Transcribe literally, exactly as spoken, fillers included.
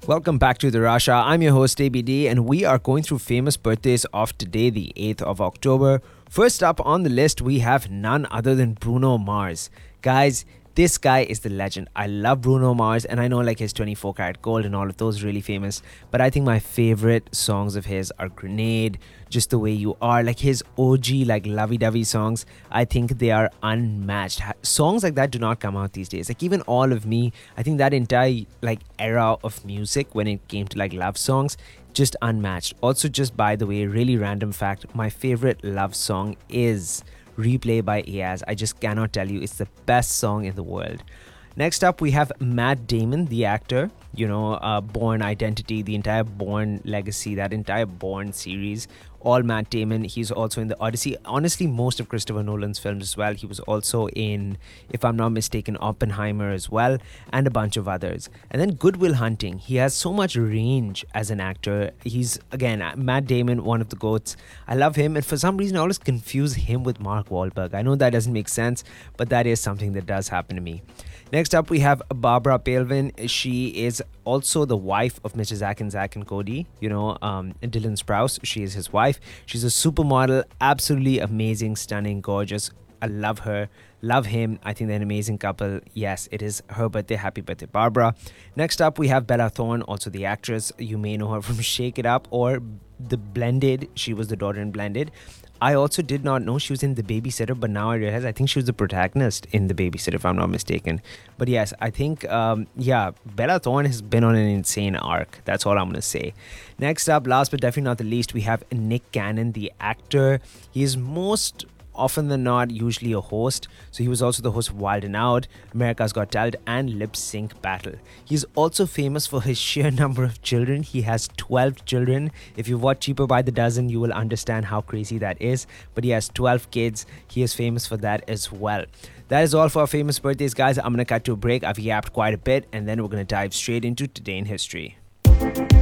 Welcome back to the Rasha. I'm your host A B D, and we are going through famous birthdays of today, the eighth of October. First up on the list, we have none other than Bruno Mars. Guys, this guy is the legend. I love Bruno Mars, and I know like his twenty-four karat gold and all of those really famous, but I think my favorite songs of his are Grenade, Just the Way You Are, like his O G like lovey-dovey songs. I think they are unmatched. Ha- songs like that do not come out these days. Like even All of Me, I think that entire like era of music when it came to like love songs, just unmatched. Also, just by the way, really random fact, my favorite love song is Replay by Ayaz. I just cannot tell you, it's the best song in the world. Next up, we have Matt Damon, the actor. You know, uh, Bourne Identity, the entire Bourne legacy, that entire Bourne series, all Matt Damon. He's also in the Odyssey. Honestly, most of Christopher Nolan's films as well. He was also in, if I'm not mistaken, Oppenheimer as well, and a bunch of others. And then Good Will Hunting. He has so much range as an actor. He's, again, Matt Damon, one of the GOATs. I love him, and for some reason, I always confuse him with Mark Wahlberg. I know that doesn't make sense, but that is something that does happen to me. Next up, we have Barbara Palvin. She is also the wife of Mister Zack and Zack and Cody, you know, um, Dylan Sprouse. She is his wife. She's a supermodel, absolutely amazing, stunning, gorgeous. I love her, love him. I think they're an amazing couple. Yes, it is her birthday. Happy birthday, Barbara. Next up, we have Bella Thorne, also the actress. You may know her from Shake It Up or The Blended. She was the daughter in Blended. I also did not know she was in The Babysitter, but now I realize I think she was the protagonist in The Babysitter, if I'm not mistaken. But yes, I think, um, yeah, Bella Thorne has been on an insane arc. That's all I'm going to say. Next up, last but definitely not the least, we have Nick Cannon, the actor. He is most often than not usually a host, so he was also the host of Wild and Out, America's Got Talent, and Lip Sync Battle. He's also famous for his sheer number of children. He has twelve children. If you've watched Cheaper by the Dozen, you will understand how crazy that is, but he has twelve kids. He is famous for that as well. That is all for our famous birthdays, guys. I'm gonna cut to a break. I've yapped quite a bit, and then we're gonna dive straight into Today in History.